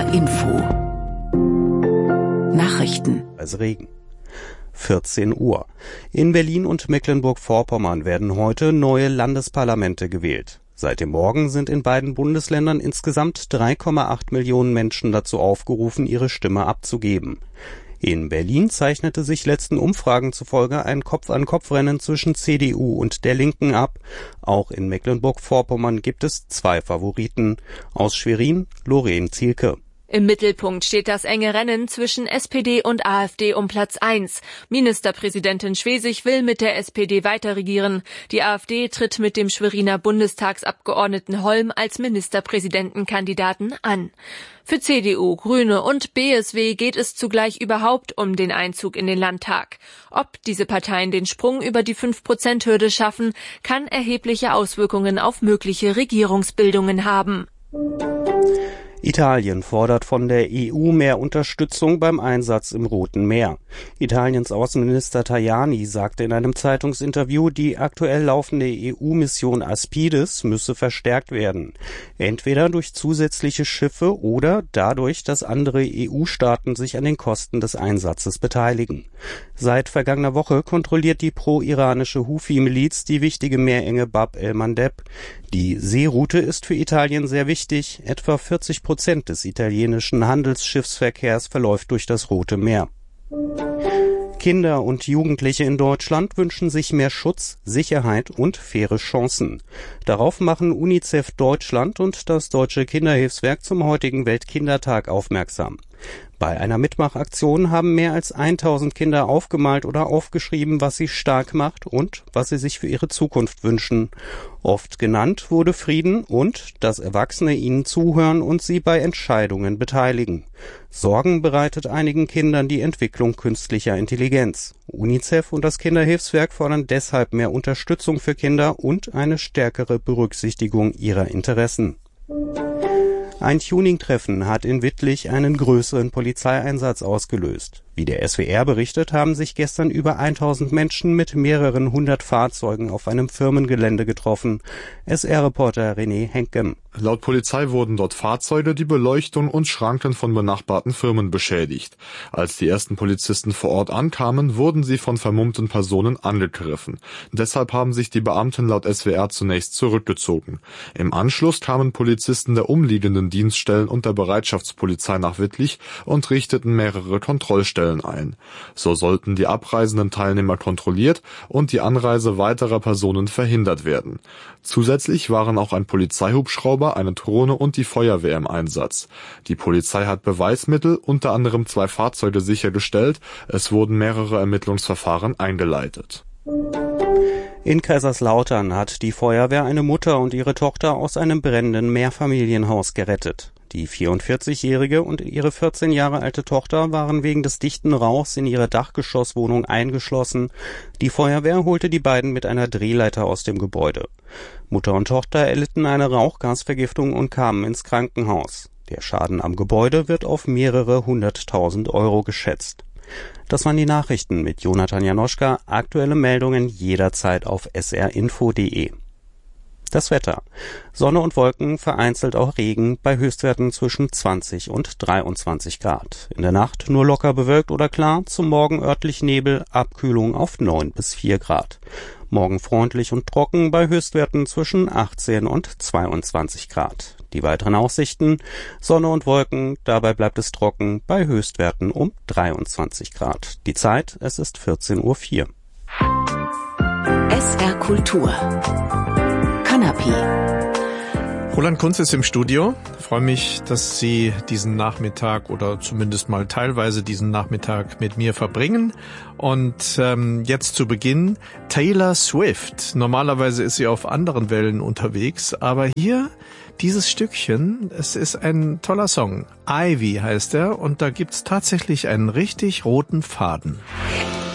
SR Info. Nachrichten. Also Regen. 14 Uhr. In Berlin und Mecklenburg-Vorpommern werden heute neue Landesparlamente gewählt. Seit dem Morgen sind in beiden Bundesländern insgesamt 3,8 Millionen Menschen dazu aufgerufen, ihre Stimme abzugeben. In Berlin zeichnete sich letzten Umfragen zufolge ein Kopf-an-Kopf-Rennen zwischen CDU und der Linken ab. Auch in Mecklenburg-Vorpommern gibt es zwei Favoriten. Aus Schwerin, Lorraine Zielke. Im Mittelpunkt steht das enge Rennen zwischen SPD und AfD um Platz 1. Ministerpräsidentin Schwesig will mit der SPD weiterregieren. Die AfD tritt mit dem Schweriner Bundestagsabgeordneten Holm als Ministerpräsidentenkandidaten an. Für CDU, Grüne und BSW geht es zugleich überhaupt um den Einzug in den Landtag. Ob diese Parteien den Sprung über die 5%-Hürde schaffen, kann erhebliche Auswirkungen auf mögliche Regierungsbildungen haben. Italien fordert von der EU mehr Unterstützung beim Einsatz im Roten Meer. Italiens Außenminister Tajani sagte in einem Zeitungsinterview, die aktuell laufende EU-Mission Aspides müsse verstärkt werden. Entweder durch zusätzliche Schiffe oder dadurch, dass andere EU-Staaten sich an den Kosten des Einsatzes beteiligen. Seit vergangener Woche kontrolliert die pro-iranische Houthi-Miliz die wichtige Meerenge Bab el-Mandeb. Die Seeroute ist für Italien sehr wichtig. Etwa 40% des italienischen Handelsschiffsverkehrs verläuft durch das Rote Meer. Kinder und Jugendliche in Deutschland wünschen sich mehr Schutz, Sicherheit und faire Chancen. Darauf machen UNICEF Deutschland und das Deutsche Kinderhilfswerk zum heutigen Weltkindertag aufmerksam. Bei einer Mitmachaktion haben mehr als 1000 Kinder aufgemalt oder aufgeschrieben, was sie stark macht und was sie sich für ihre Zukunft wünschen. Oft genannt wurde Frieden und, dass Erwachsene ihnen zuhören und sie bei Entscheidungen beteiligen. Sorgen bereitet einigen Kindern die Entwicklung künstlicher Intelligenz. UNICEF und das Kinderhilfswerk fordern deshalb mehr Unterstützung für Kinder und eine stärkere Berücksichtigung ihrer Interessen. Ein Tuning-Treffen hat in Wittlich einen größeren Polizeieinsatz ausgelöst. Wie der SWR berichtet, haben sich gestern über 1000 Menschen mit mehreren hundert Fahrzeugen auf einem Firmengelände getroffen. SR-Reporter René Henkem. Laut Polizei wurden dort Fahrzeuge, die Beleuchtung und Schranken von benachbarten Firmen beschädigt. Als die ersten Polizisten vor Ort ankamen, wurden sie von vermummten Personen angegriffen. Deshalb haben sich die Beamten laut SWR zunächst zurückgezogen. Im Anschluss kamen Polizisten der umliegenden Dienststellen und der Bereitschaftspolizei nach Wittlich und richteten mehrere Kontrollstellen ein. So sollten die abreisenden Teilnehmer kontrolliert und die Anreise weiterer Personen verhindert werden. Zusätzlich waren auch ein Polizeihubschrauber, eine Drohne und die Feuerwehr im Einsatz. Die Polizei hat Beweismittel, unter anderem 2 Fahrzeuge, sichergestellt. Es wurden mehrere Ermittlungsverfahren eingeleitet. In Kaiserslautern hat die Feuerwehr eine Mutter und ihre Tochter aus einem brennenden Mehrfamilienhaus gerettet. Die 44-jährige und ihre 14 Jahre alte Tochter waren wegen des dichten Rauchs in ihrer Dachgeschosswohnung eingeschlossen. Die Feuerwehr holte die beiden mit einer Drehleiter aus dem Gebäude. Mutter und Tochter erlitten eine Rauchgasvergiftung und kamen ins Krankenhaus. Der Schaden am Gebäude wird auf mehrere 100.000 € geschätzt. Das waren die Nachrichten mit Jonathan Janoschka. Aktuelle Meldungen jederzeit auf srinfo.de. Das Wetter. Sonne und Wolken, vereinzelt auch Regen, bei Höchstwerten zwischen 20 und 23 Grad. In der Nacht nur locker bewölkt oder klar, zum Morgen örtlich Nebel, Abkühlung auf 9 bis 4 Grad. Morgen freundlich und trocken, bei Höchstwerten zwischen 18 und 22 Grad. Die weiteren Aussichten: Sonne und Wolken, dabei bleibt es trocken, bei Höchstwerten um 23 Grad. Die Zeit, es ist 14:04 Uhr. SR Kultur. Kanapé. Roland Kunz ist im Studio. Ich freue mich, dass Sie diesen Nachmittag oder zumindest mal teilweise diesen Nachmittag mit mir verbringen. Und jetzt zu Beginn Taylor Swift. Normalerweise ist sie auf anderen Wellen unterwegs, aber hier dieses Stückchen, es ist ein toller Song. Ivy heißt er und da gibt's tatsächlich einen richtig roten Faden.